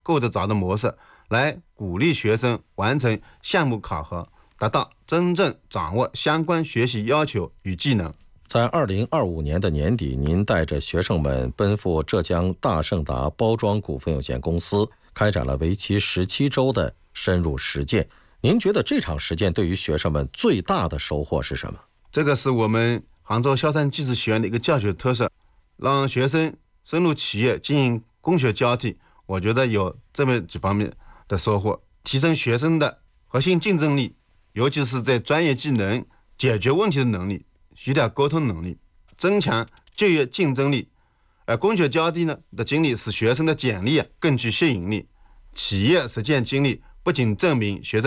够得着的模式，来鼓励学生完成项目考核，达到真正掌握相关学习要求与技能。 在2025年的年底，您带着学生们奔赴浙江大盛达包装股份有限公司，开展了为期17周的深入实践。您觉得这场实践对于学生们最大的收获是什么？ 这个是我们杭州萧山技术学院的一个教学特色，让学生深入企业进行工学交替。我觉得有这么几方面的收获：提升学生的核心竞争力，尤其是在专业技能、解决问题的能力、协调沟通能力，增强就业竞争力。而工学交替的经历使学生的简历更具吸引力。企业实践经历不仅证明学生